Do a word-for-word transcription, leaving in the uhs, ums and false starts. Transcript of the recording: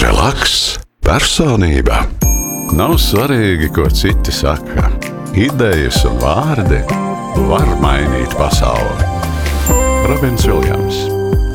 Relaks, personība. Nav svarīgi, ko citi saka. Idejas un vārdi var mainīt pasauli. Robins Viljams.